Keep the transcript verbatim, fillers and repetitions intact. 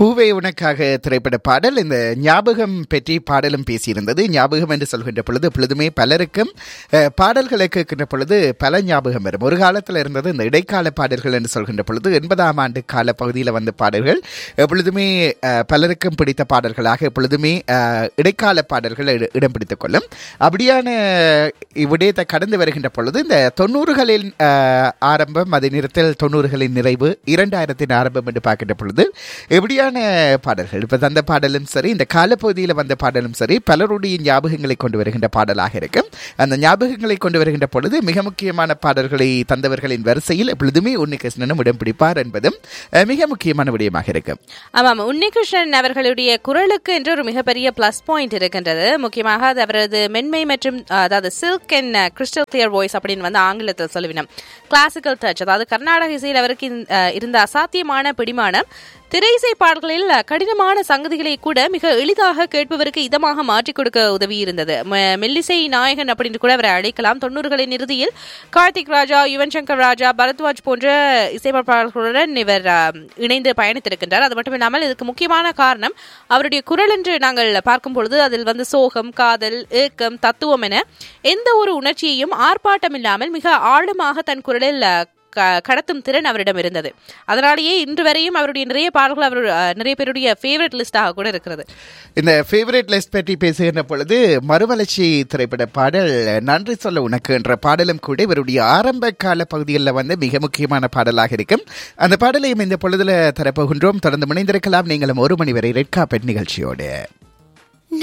பூவே உனக்காக திரைப்பட பாடல். இந்த ஞாபகம் பற்றி பாடலும் பேசியிருந்தது. ஞாபகம் என்று சொல்கின்ற பொழுது எப்பொழுதுமே பலருக்கும் பாடல்களை கேட்கின்ற பொழுது பல ஞாபகம் வரும். ஒரு காலத்தில் இருந்தது இந்த இடைக்கால பாடல்கள் என்று சொல்கின்ற பொழுது எண்பதாம் ஆண்டு கால பகுதியில் வந்த பாடல்கள் எப்பொழுதுமே பலருக்கும் பிடித்த பாடல்களாக எப்பொழுதுமே இடைக்கால பாடல்கள் இடம் பிடித்துக் கொள்ளும். அப்படியான விடயத்தை கடந்து வருகின்ற பொழுது இந்த தொண்ணூறுகளின் ஆரம்பம், அதே நேரத்தில் தொண்ணூறுகளின் நிறைவு, இரண்டாயிரத்தின் ஆரம்பம் என்று பார்க்கின்ற பொழுது எப்படியான பாடல்கள் இப்போ தந்த பாடலும் சரி, இந்த காலப்பகுதியில் வந்த பாடலும் சரி, பலருடைய ஞாபகங்களை கொண்டு வருகின்ற பாடலாக இருக்கும். அந்த ஞாபகங்களை கொண்டு வருகின்ற பொழுது மிக முக்கியமான பாடல்களை தந்தவர்களின் வரிசையில் எப்பொழுதுமே உன்னிகிருஷ்ணனும் இடம் பிடிப்பார் என்பதும் மிக முக்கியமான விடயமாக இருக்கும். ஆமாம், உன்னிகிருஷ்ணன் அவர்களுடைய குரலுக்கு என்று ஒரு மிகப்பெரிய பிளஸ் பாயிண்ட் இருக்கின்றது. முக்கியமாக அது அவரது மென்மை மற்றும் அதாவது silk and crystal clear voice அப்படின்னு வந்து ஆங்கிலத்தில் சொல்லுவினோம். கிளாசிக்கல் டச், அதாவது கர்நாடக இசையில் அவருக்கு இருந்த அசாத்தியமான பிடிமானம் திரையிசை பாடல்களில் கடினமான சங்கதிகளை கூட மிக எளிதாக கேட்பவருக்கு இதமாக மாற்றிக் கொடுக்க உதவி இருந்தது. மெல்லிசை நாயகன் அப்படின்னு கூட அவரை அழைக்கலாம். தொண்ணூறுகளின் இறுதியில் கார்த்திக் ராஜா, யுவன் சங்கர் ராஜா, பரத்வாஜ் போன்ற இசையமைப்பாளர்களுடன் இவர் இணைந்து பயணித்திருக்கின்றார். அது மட்டும் இல்லாமல் இதுக்கு முக்கியமான காரணம் அவருடைய குரல் என்று நாங்கள் பார்க்கும் பொழுது அதில் வந்து சோகம், காதல், ஏக்கம், தத்துவம் என எந்த ஒரு உணர்ச்சியையும் ஆர்ப்பாட்டம் இல்லாமல் மிக ஆழமாக தன் குரலில் கடத்தும் திறன் அவரிடம் இருந்தது. அதனாலேயே இன்று வரையும் அவருடைய நிறைய பாடல்கள் அவர் நிறைய பேருடைய ஃபேவரட் லிஸ்டாக கூட இருக்கிறது. இந்த ஃபேவரட் லிஸ்ட் பற்றி பேசுகின்ற பொழுது மறுமலர்ச்சி திரைப்பட பாடல் நன்றி சொல்ல உனக்கு என்ற பாடலும் கூட இவருடைய ஆரம்ப கால பகுதிகளில் வந்து மிக முக்கியமான பாடலாக இருக்கும். அந்த பாடலையும் இந்த பொழுதுல தரப்போகின்றோம். தொடர்ந்து முனைந்திருக்கலாம் நீங்களும் ஒரு மணி வரை ரெட் கார்பெட் நிகழ்ச்சியோடு.